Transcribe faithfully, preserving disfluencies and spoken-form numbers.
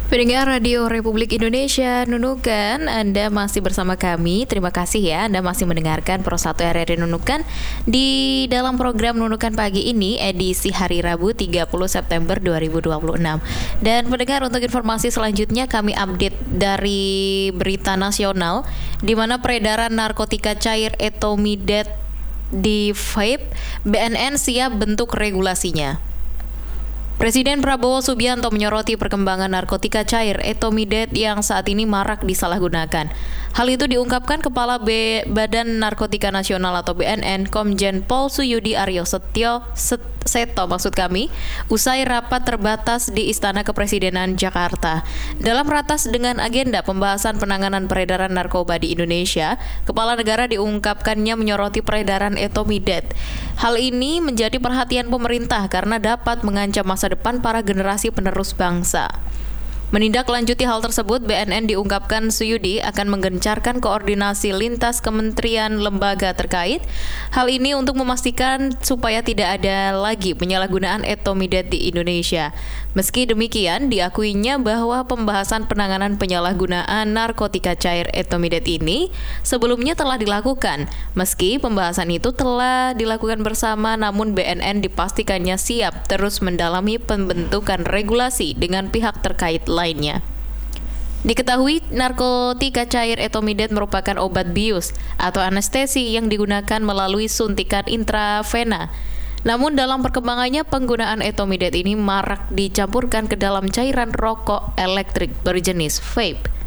Pendengar Radio Republik Indonesia Nunukan, Anda masih bersama kami. Terima kasih ya Anda masih mendengarkan Pro satu R R I Nunukan di dalam program Nunukan Pagi ini, edisi hari Rabu tiga puluh September dua ribu dua puluh enam. Dan pendengar, untuk informasi selanjutnya kami update dari berita nasional, di mana peredaran narkotika cair Etomidat di vape, B N N siap bentuk regulasinya. Presiden Prabowo Subianto menyoroti perkembangan narkotika cair Etomidat yang saat ini marak disalahgunakan. Hal itu diungkapkan Kepala B- Badan Narkotika Nasional atau B N N, Komjen Pol Suyudi Aryo Setio Set- Seto maksud kami, usai rapat terbatas di Istana Kepresidenan Jakarta. Dalam ratas dengan agenda pembahasan penanganan peredaran narkoba di Indonesia, Kepala Negara diungkapkannya menyoroti peredaran Etomidat. Hal ini menjadi perhatian pemerintah karena dapat mengancam masa depan para generasi penerus bangsa. Menindaklanjuti hal tersebut, B N N diungkapkan Suyudi akan menggencarkan koordinasi lintas kementerian lembaga terkait. Hal ini untuk memastikan supaya tidak ada lagi penyalahgunaan Etomidat di Indonesia. Meski demikian, diakuinya bahwa pembahasan penanganan penyalahgunaan narkotika cair Etomidat ini sebelumnya telah dilakukan. Meski pembahasan itu telah dilakukan bersama, namun B N N dipastikannya siap terus mendalami pembentukan regulasi dengan pihak terkait lainnya. Diketahui narkotika cair Etomidat merupakan obat bius atau anestesi yang digunakan melalui suntikan intravena. Namun dalam perkembangannya, penggunaan Etomidat ini marak dicampurkan ke dalam cairan rokok elektrik berjenis vape.